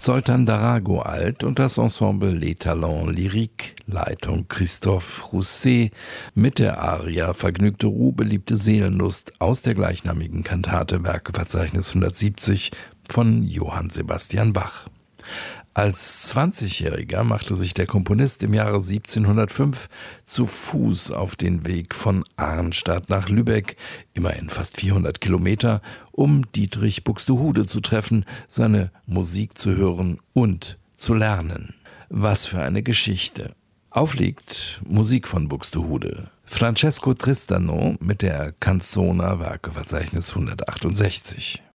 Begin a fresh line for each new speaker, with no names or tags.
Zoltan Darago alt und das Ensemble Les Talents Lyriques, Leitung Christophe Rousset, mit der Aria Vergnügte Ruhe, beliebte Seelenlust aus der gleichnamigen Kantate Werkeverzeichnis 170 von Johann Sebastian Bach. Als 20-Jähriger machte sich der Komponist im Jahre 1705 zu Fuß auf den Weg von Arnstadt nach Lübeck, immerhin fast 400 Kilometer, um Dietrich Buxtehude zu treffen, seine Musik zu hören und zu lernen. Was für eine Geschichte! Auflegt Musik von Buxtehude. Francesco Tristano mit der Canzona Werkeverzeichnis 168.